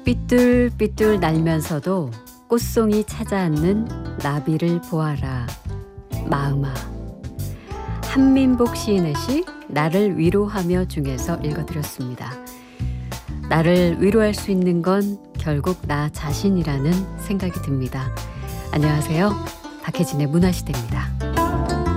삐뚤삐뚤 날면서도 꽃송이 찾아앉는 나비를 보아라. 마음아. 한민복 시인의 시 나를 위로하며 중에서 읽어드렸습니다. 나를 위로할 수 있는 건 결국 나 자신이라는 생각이 듭니다. 안녕하세요. 박혜진의 문화시대입니다.